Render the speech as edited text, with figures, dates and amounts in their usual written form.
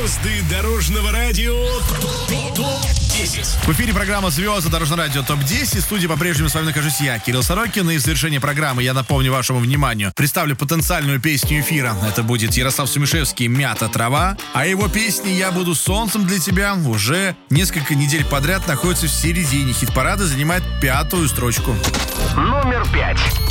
Звезды дорожного радио ТОП-10. В эфире программа «Звезды дорожного радио ТОП-10». В студии по-прежнему с вами нахожусь я, Кирилл Сорокин. И в завершении программы я напомню вашему вниманию. Представлю потенциальную песню эфира. Это будет Ярослав Сумишевский «Мята трава». А его песни «Я буду солнцем для тебя» уже несколько недель подряд находится в середине хит-парада, занимает 5-ю строчку. Номер 5.